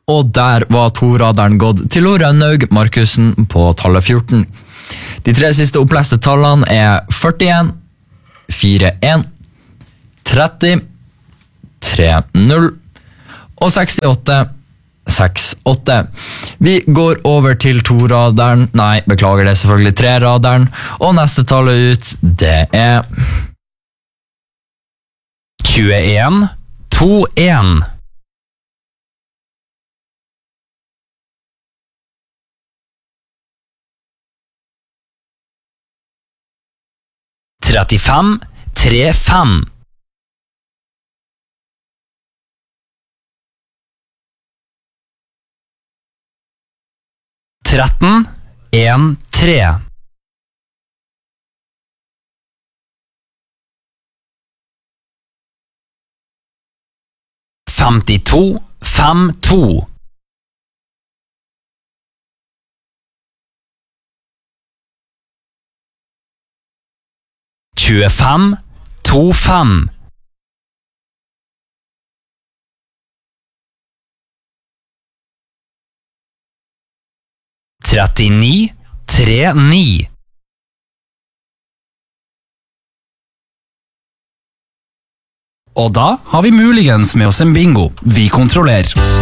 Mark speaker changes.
Speaker 1: Og der var toraderen gått til Rønnaug Markussen på tallet 14. De 3 siste oppleste tallene er 41, 41, 30, 30 og 68, 68. Vi går over til toraderen, nei, beklager det, selvfølgelig 3-raderen, og neste tallet ut, det er
Speaker 2: 21, 21. 35, 35. 13, 1, 3. 52, 5, 2. 25, 2, 5. 39, 3, 9. Og da har vi muligens med oss en bingo. Vi kontrollerer.